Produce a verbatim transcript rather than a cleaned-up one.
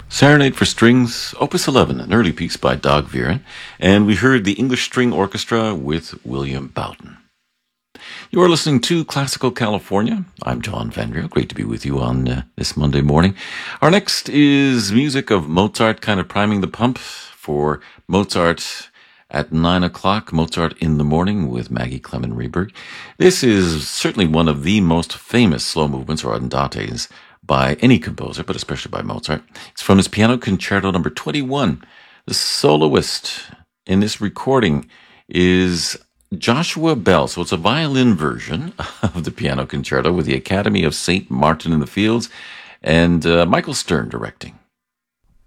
Serenade for Strings, Opus eleven, an early piece by Dag Viren, and we heard the English String Orchestra with William Bowden. You are listening to Classical California. I'm John Vandriel. Great to be with you on uh, this Monday morning. Our next is music of Mozart, kind of priming the pump for Mozart at nine o'clock, Mozart in the Morning with Maggie Clement Reberg. This is certainly one of the most famous slow movements or andates by any composer, but especially by Mozart. It's from his Piano Concerto number twenty-one. The soloist in this recording is Joshua Bell. So it's a violin version of the Piano Concerto with the Academy of Saint Martin in the Fields and uh, Michael Stern directing.